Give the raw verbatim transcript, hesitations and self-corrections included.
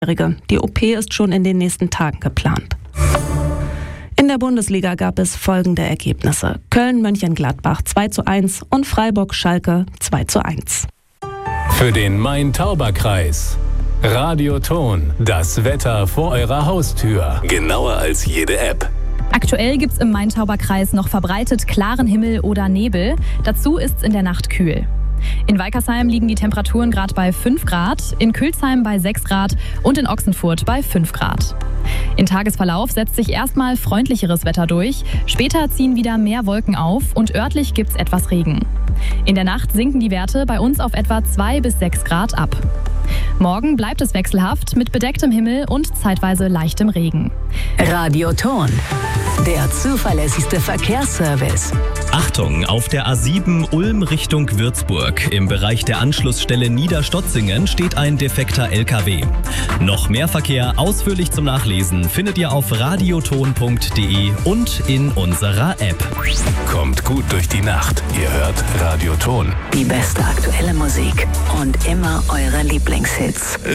Die O P ist schon in den nächsten Tagen geplant. In der Bundesliga gab es folgende Ergebnisse: Köln-Mönchengladbach zwei zu eins und Freiburg-Schalke zwei zu eins. Für den Main-Tauber-Kreis. Radioton, das Wetter vor eurer Haustür. Genauer als jede App. Aktuell gibt es im Main-Tauber-Kreis noch verbreitet klaren Himmel oder Nebel. Dazu ist es in der Nacht kühl. In Weikersheim liegen die Temperaturen gerade bei fünf Grad, in Külsheim bei sechs Grad und in Ochsenfurt bei fünf Grad. Im Tagesverlauf setzt sich erstmal freundlicheres Wetter durch. Später ziehen wieder mehr Wolken auf und örtlich gibt es etwas Regen. In der Nacht sinken die Werte bei uns auf etwa zwei bis sechs Grad ab. Morgen bleibt es wechselhaft mit bedecktem Himmel und zeitweise leichtem Regen. Radioton, der zuverlässigste Verkehrsservice. Achtung, auf der A sieben Ulm Richtung Würzburg. Im Bereich der Anschlussstelle Niederstotzingen steht ein defekter L K W. Noch mehr Verkehr ausführlich zum Nachlesen findet ihr auf radioton punkt de und in unserer App. Kommt gut durch die Nacht. Ihr hört Radioton. Die beste aktuelle Musik und immer eure Lieblingshits.